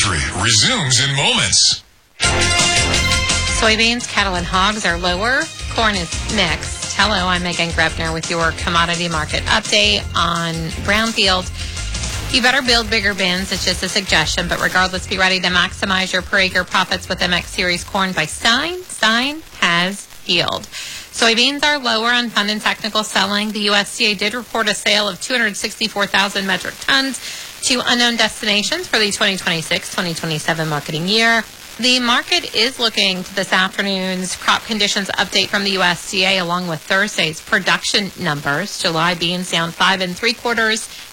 country resumes in moments. Soybeans, cattle, and hogs are lower. Corn is mixed. Hello, I'm Megan Grebner with your commodity market update on Brownfield. You better build bigger bins. It's just a suggestion, but regardless, be ready to maximize your per acre profits with MX Series corn by Stein. Stein has yield. Soybeans are lower on fund and technical selling. The USDA did report a sale of 264,000 metric tons to unknown destinations for the 2026-2027 marketing year. The market is looking to this afternoon's crop conditions update from the USDA along with Thursday's production numbers. July beans down 5 3/4,